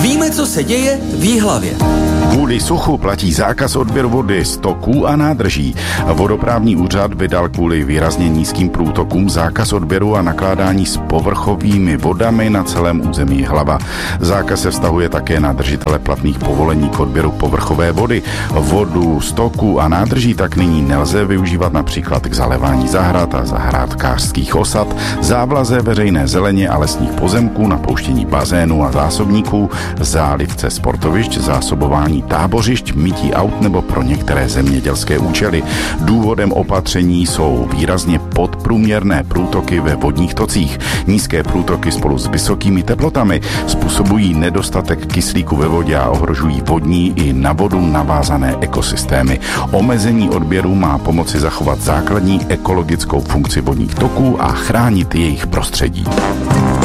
Víme, co se děje v Jihlavě. Kvůli suchu platí zákaz odběru vody z toků a nádrží. Vodoprávní úřad vydal kvůli výrazně nízkým průtokům zákaz odběru a nakládání s povrchovými vodami na celém území Jihlava. Zákaz se vztahuje také na držitele platných povolení k odběru povrchové vody. Vodu z toků a nádrží tak nyní nelze využívat například k zalévání zahrad a zahrádkářských osad, závlaze veřejné zeleně a lesních pozemků, napouštění bazénů a zásobníků, zálivce sportovišť, zásobování tábořišť, mytí aut nebo pro některé zemědělské účely. Důvodem opatření jsou výrazně podprůměrné průtoky ve vodních tocích. Nízké průtoky spolu s vysokými teplotami způsobují nedostatek kyslíku ve vodě a ohrožují vodní i na vodu navázané ekosystémy. Omezení odběru má pomoci zachovat základní ekologickou funkci vodních toků a chránit jejich prostředí.